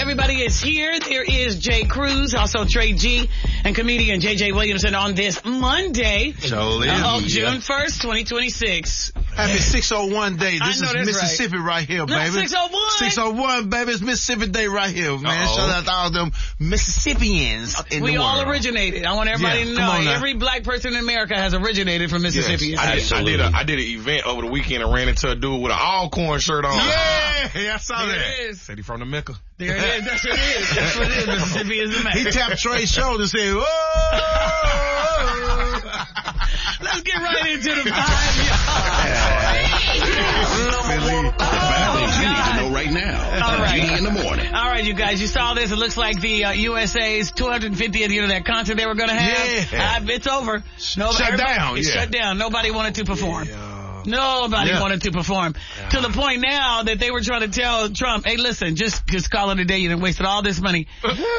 everybody is here. There is Jay Cruz, also Trey G, and comedian J.J. Williamson on this Monday. June 1st, 2026. Happy 601 day. This is Mississippi right here, baby. Not 601. 601, baby. It's Mississippi Day right here, man. Shout out to all them Mississippians in the world. We all originated. I want everybody to know every black person in America has originated from Mississippi. Yes, I did an event over the weekend and ran into a dude with an Alcorn shirt on. Yeah, I saw that. Said he from the Mecca. There it is. That's what it is. That's what it is. Mississippi is the Mecca. He tapped Trey's shoulder and said, whoa. Let's get right into the 5 y'all. You need to know right now. All right. In the morning. All right, you guys. You saw this. It looks like the USA's 250th that concert they were going to have. Yeah. It's over. Shut down. It's shut down. Nobody wanted to perform. Nobody wanted to perform. To the point now that they were trying to tell Trump, hey, listen, just call it a day. You done wasted all this money.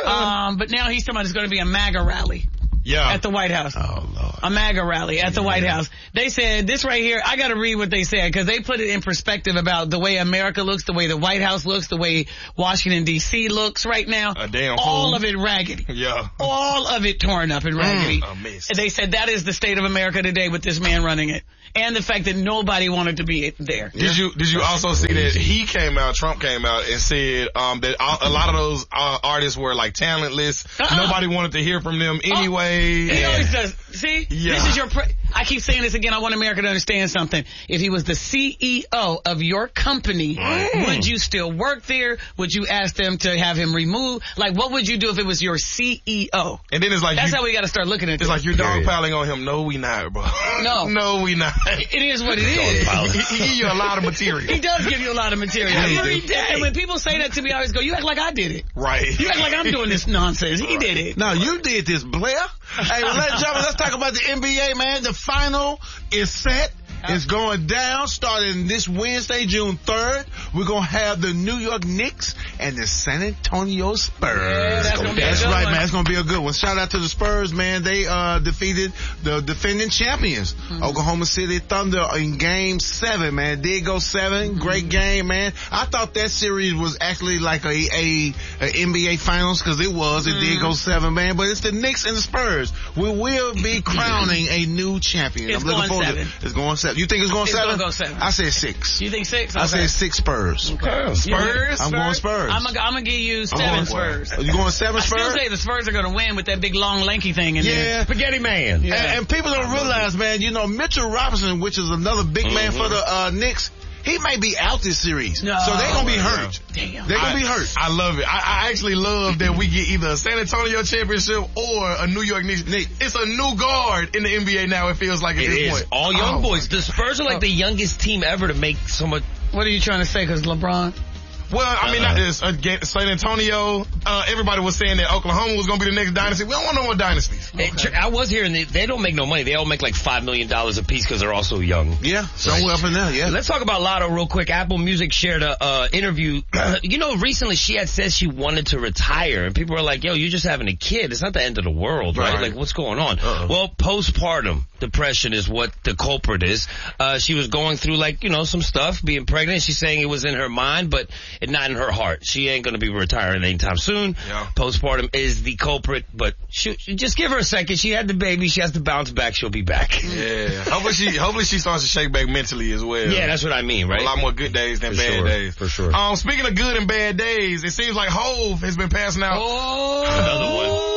But now he's talking about it's going to be a MAGA rally. At the White House. Oh, Lord. A MAGA rally at the White House. They said, this right here, I got to read what they said, because they put it in perspective about the way America looks, the way the White House looks, the way Washington, D.C. looks right now. A damn all fool. of it raggedy. Yeah. All of it torn up and raggedy. A mess. And they said that is the state of America today with this man running it. And the fact that nobody wanted to be there. Did you also see that Trump came out and said that a lot of those artists were like talentless. Nobody wanted to hear from them anyway. He always does. See? Yeah. This is I keep saying this again. I want America to understand something. If he was the CEO of your company, would you still work there? Would you ask them to have him removed? Like, what would you do if it was your CEO? And then it's like that's how we got to start looking at this. It's like you're dogpiling on him. No, we not, bro. No, we not. It is what it is. He give you a lot of material. He does give you a lot of material. Every day. And when people say that to me, I always go, you act like I did it. Right. You act like I'm doing this nonsense. He did it. No, you did this, Blair. Hey, let's talk about the NBA, man. The final is set. It's going down starting this Wednesday, June 3rd. We're going to have the New York Knicks and the San Antonio Spurs. Yeah, that's right, man. It's going to be a good one. Shout out to the Spurs, man. They defeated the defending champions, Oklahoma City Thunder, in Game 7, man. Did go 7. Great game, man. I thought that series was actually like a NBA Finals, because it was. It did go 7, man. But it's the Knicks and the Spurs. We will be crowning a new champion. I'm looking forward to it. It's going 7. You think it's going 7? It's going to go 7. I said 6. You think 6? Okay. I said 6 Spurs. Okay. Spurs? I'm going Spurs. I'm going to give you 7 Spurs. You going 7 Spurs? I still say the Spurs are going to win with that big, long, lanky thing in there. Spaghetti man. Yeah. And people don't realize, man, Mitchell Robinson, which is another big man for the Knicks, he may be out this series. No. So they're going to be hurt. Damn. They're going to be hurt. I love it. I actually love that we get either a San Antonio championship or a New York Knicks. It's a new guard in the NBA now, it feels like at this point. All young boys. The Spurs are like the youngest team ever to make so much. What are you trying to say? Because LeBron? Well, I mean, San Antonio, everybody was saying that Oklahoma was going to be the next dynasty. We don't want no more dynasties. Okay. I was here, and they don't make no money. They all make like $5 million a piece because they're also young. Yeah, somewhere up in there, yeah. Let's talk about Lotto real quick. Apple Music shared a interview. Recently she had said she wanted to retire, and people were like, yo, you're just having a kid. It's not the end of the world, right? Like, what's going on? Well, postpartum depression is what the culprit is. She was going through, some stuff, being pregnant. She's saying it was in her mind, but not in her heart. She ain't going to be retiring anytime soon. Yeah. Postpartum is the culprit, but just give her a second. She had the baby. She has to bounce back. She'll be back. Yeah. Hopefully she starts to shake back mentally as well. Yeah, that's what I mean, right? A lot more good days than bad days. For sure. Speaking of good and bad days, it seems like Hove has been passing out another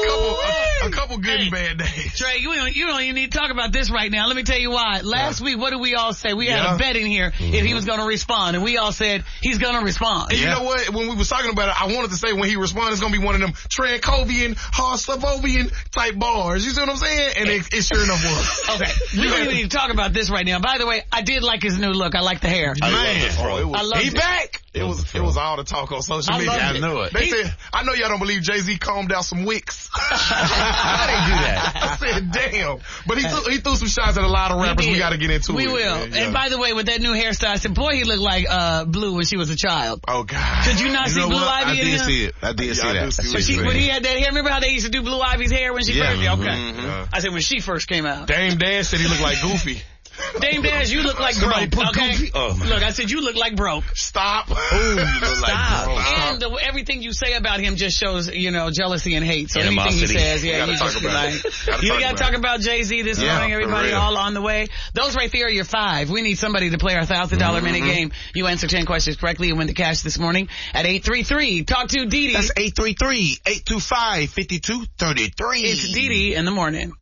one. A couple good and bad days. Trey, you don't even need to talk about this right now. Let me tell you why. Last week, what did we all say? We had a bet in here if he was going to respond, and we all said he's going to respond. And you know what? When we was talking about it, I wanted to say when he responds, it's going to be one of them Trankovian, Harslovovian type bars. You see what I'm saying? And it sure enough was. Okay. We don't even need to talk about this right now. By the way, I did like his new look. I like the hair. I love it. He back. It was all the talk on social media. I knew it. They said, I know y'all don't believe Jay-Z combed out some wicks. Why they do that? I said, damn. But he threw some shots at a lot of rappers. We got to get into it. We will. Yeah. And by the way, with that new hairstyle, I said, boy, he looked like Blue when she was a child. Oh, God. Could you not see Blue Ivy in him? I did see that. When he had that hair, remember how they used to do Blue Ivy's hair when she first? Okay. Mm-hmm. I said when she first came out. Dame Dash said he looked like Goofy. Dame Dash, you look like broke. Okay? Look, I said you look like broke. Stop. Ooh, you look like broke. And everything you say about him just shows, jealousy and hate. So animosity. Anything he says, you just gotta talk about Jay-Z this morning, everybody, all on the way. Those right there are your 5. We need somebody to play our $1,000 minute game. You answer 10 questions correctly and win the cash this morning at 833. Talk to Dee Dee. That's 833-825-5233. It's Dee Dee in the morning.